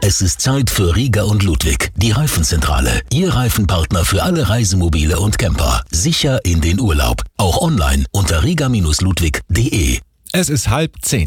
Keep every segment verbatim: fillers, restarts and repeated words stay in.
Es ist Zeit für Rieger und Ludwig, die Reifenzentrale. Ihr Reifenpartner für alle Reisemobile und Camper. Sicher in den Urlaub. Auch online unter rieger Ludwig punkt de. Es ist halb zehn.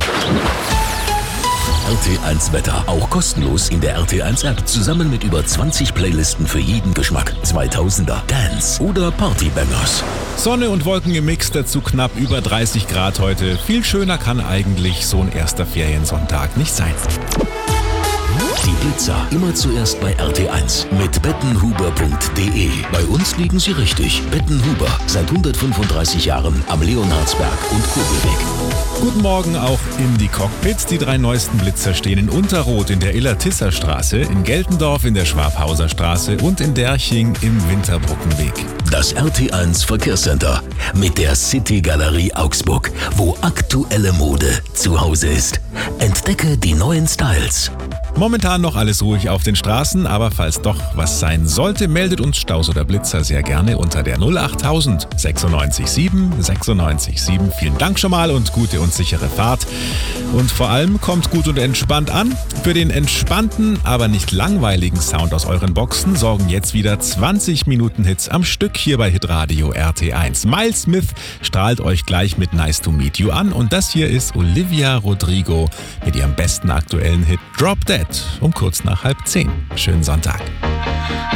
R T eins Wetter. Auch kostenlos in der R T eins App. Zusammen mit über zwanzig Playlisten für jeden Geschmack. zweitausender, Dance oder Partybangers. Sonne und Wolken im Mix, dazu knapp über dreißig Grad heute. Viel schöner kann eigentlich so ein erster Feriensonntag nicht sein. Die Blitzer immer zuerst bei R T eins mit bettenhuber punkt de. Bei uns liegen sie richtig. Bettenhuber, seit hundertfünfunddreißig Jahren am Leonhardsberg und Kobelweg. Guten Morgen auch in die Cockpits. Die drei neuesten Blitzer stehen in Unterroth in der Iller-Tisser-Straße, in Geltendorf in der Schwabhauser Straße und in Derching im Winterbrückenweg. Das R T eins Verkehrscenter mit der City Galerie Augsburg, wo aktuelle Mode zu Hause ist. Entdecke die neuen Styles. Momentan noch alles ruhig auf den Straßen, aber falls doch was sein sollte, meldet uns Staus oder Blitzer sehr gerne unter der null achttausend sechsundneunzig sieben sechsundneunzig sieben. Vielen Dank schon mal und gute und sichere Fahrt. Und vor allem kommt gut und entspannt an. Für den entspannten, aber nicht langweiligen Sound aus euren Boxen sorgen jetzt wieder zwanzig Minuten Hits am Stück hier bei Hitradio R T eins. Miles Smith strahlt euch gleich mit Nice to Meet You an und das hier ist Olivia Rodrigo mit ihrem besten aktuellen Hit Drop Dead um kurz nach halb zehn. Schönen Sonntag.